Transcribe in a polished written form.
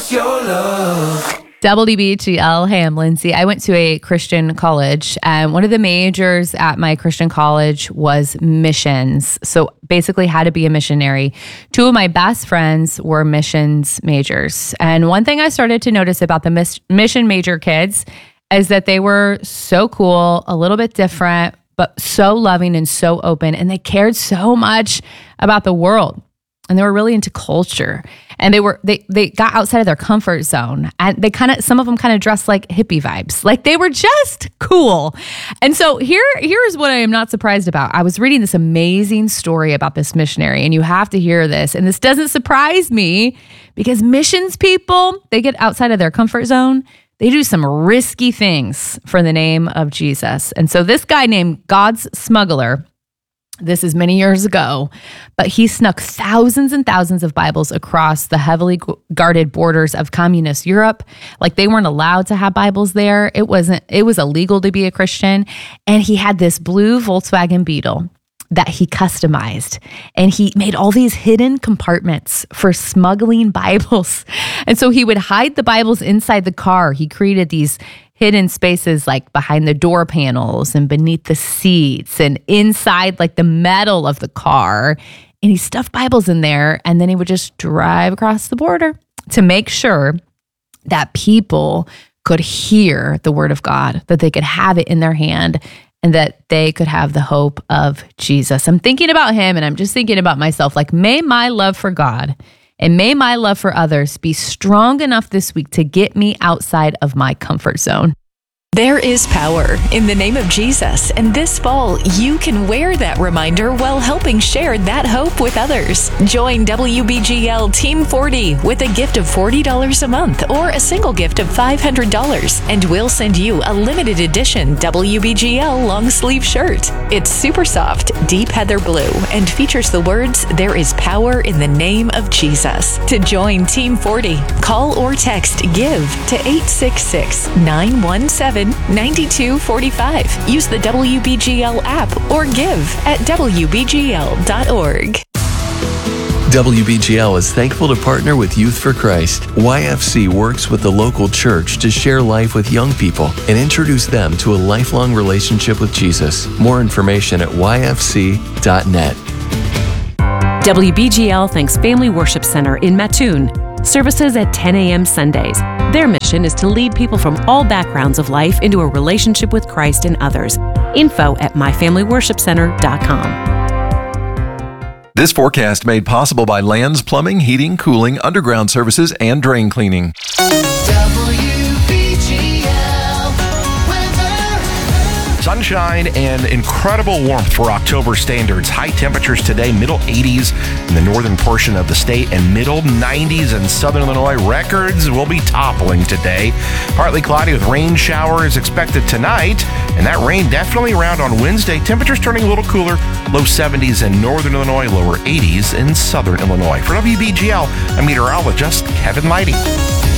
us your love. WBGL. Hey, I'm Lindsay. I went to a Christian college, and one of the majors at my Christian college was missions. So basically had to be a missionary. Two of my best friends were missions majors. And one thing I started to notice about the mission major kids is that they were so cool, a little bit different, but so loving and so open. And they cared so much about the world. And they were really into culture. And they got outside of their comfort zone. And some of them kind of dressed like hippie vibes. Like they were just cool. And so here's what I am not surprised about. I was reading this amazing story about this missionary, and you have to hear this. And this doesn't surprise me because missions people, they get outside of their comfort zone. They do some risky things for the name of Jesus. And so this guy named God's Smuggler, this is many years ago, but he snuck thousands and thousands of Bibles across the heavily guarded borders of communist Europe. Like they weren't allowed to have Bibles there. It was illegal to be a Christian. And he had this blue Volkswagen Beetle that he customized. And he made all these hidden compartments for smuggling Bibles. And so he would hide the Bibles inside the car. He created these hidden spaces like behind the door panels and beneath the seats and inside like the metal of the car. And he stuffed Bibles in there, and then he would just drive across the border to make sure that people could hear the word of God, that they could have it in their hand, and that they could have the hope of Jesus. I'm thinking about him, and I'm just thinking about myself, like, may my love for God and may my love for others be strong enough this week to get me outside of my comfort zone. There is power in the name of Jesus, and this fall, you can wear that reminder while helping share that hope with others. Join WBGL Team 40 with a gift of $40 a month or a single gift of $500, and we'll send you a limited edition WBGL long sleeve shirt. It's super soft, deep heather blue, and features the words, "There is power in the name of Jesus." To join Team 40, call or text GIVE to 866-917-9245. Use the WBGL app or give at WBGL.org. WBGL is thankful to partner with Youth for Christ. YFC works with the local church to share life with young people and introduce them to a lifelong relationship with Jesus. More information at YFC.net. WBGL thanks Family Worship Center in Mattoon. Services at 10 a.m. Sundays. Their mission is to lead people from all backgrounds of life into a relationship with Christ and others. Info at myfamilyworshipcenter.com. This forecast made possible by Lands Plumbing, Heating, Cooling, Underground Services, and Drain Cleaning. Sunshine and incredible warmth for October standards. High temperatures today, middle 80s in the northern portion of the state and middle 90s in southern Illinois. Records will be toppling today. Partly cloudy with rain showers expected tonight, and that rain definitely around on Wednesday. Temperatures turning a little cooler, low 70s in northern Illinois, lower 80s in southern Illinois. For WBGL, I'm meteorologist Kevin Lighty.